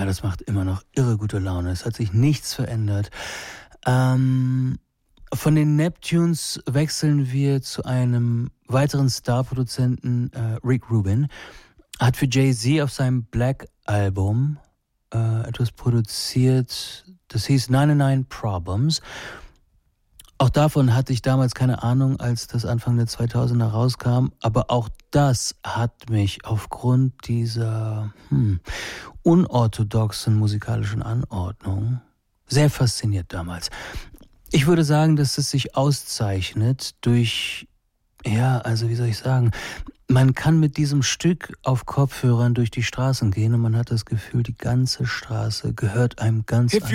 Ja, das macht immer noch irre gute Laune. Es hat sich nichts verändert. Von den Neptunes wechseln wir zu einem weiteren Starproduzenten, Rick Rubin. Hat für Jay-Z auf seinem Black-Album etwas produziert, das hieß 99 Problems. Auch davon hatte ich damals keine Ahnung, als das Anfang der 2000er rauskam. Aber auch das hat mich aufgrund dieser unorthodoxen musikalischen Anordnung sehr fasziniert damals. Ich würde sagen, dass es sich auszeichnet durch, wie soll ich sagen, man kann mit diesem Stück auf Kopfhörern durch die Straßen gehen und man hat das Gefühl, die ganze Straße gehört einem ganz